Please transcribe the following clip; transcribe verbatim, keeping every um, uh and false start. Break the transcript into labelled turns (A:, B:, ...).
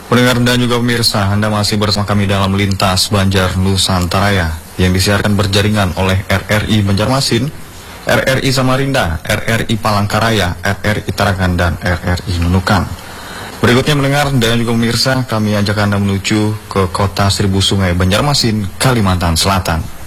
A: Pendengar dan juga pemirsa, Anda masih bersama kami dalam Lintas Banjar Nusantara yang disiarkan berjaringan oleh R R I Banjarmasin, R R I Samarinda, R R I Palangkaraya, R R I Tarakan, dan R R I Nunukan. Berikutnya mendengar dan juga pemirsa, kami ajak Anda menuju ke kota Seribu Sungai, Banjarmasin, Kalimantan Selatan.